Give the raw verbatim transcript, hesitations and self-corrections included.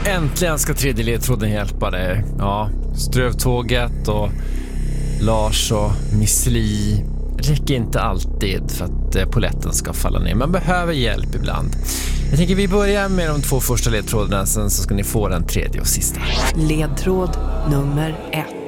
Äntligen ska tredje ledtråden hjälpa dig. Ja, Strövtåget och Lars och Miss Li räcker inte alltid för att poletten ska falla ner. Man behöver hjälp ibland. Jag tänker vi börjar med de två första ledtrådarna, sen så ska ni få den tredje och sista. Ledtråd nummer ett.